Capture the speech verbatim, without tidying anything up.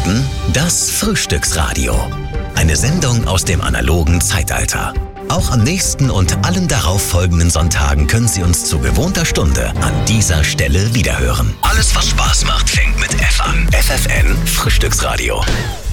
hörten das Frühstücksradio. Eine Sendung aus dem analogen Zeitalter. Auch am nächsten und allen darauffolgenden Sonntagen können Sie uns zu gewohnter Stunde an dieser Stelle wiederhören. Alles, was Spaß macht, fängt mit F an. F F N Frühstücksradio.